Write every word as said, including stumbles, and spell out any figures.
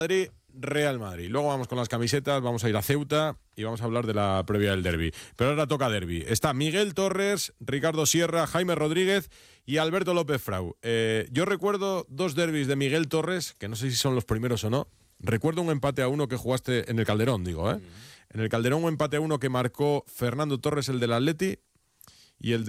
Madrid, Real Madrid. Luego vamos con las camisetas, vamos a ir a Ceuta y vamos a hablar de la previa del derbi. Pero ahora toca derbi. Está Miguel Torres, Ricardo Sierra, Jaime Rodríguez y Alberto López Frau. Eh, yo recuerdo dos derbis de Miguel Torres, que no sé si son los primeros o no. Recuerdo un empate a uno que jugaste en el Calderón, digo, ¿eh? Mm. En el Calderón un empate a uno que marcó Fernando Torres, el del Atleti, y el de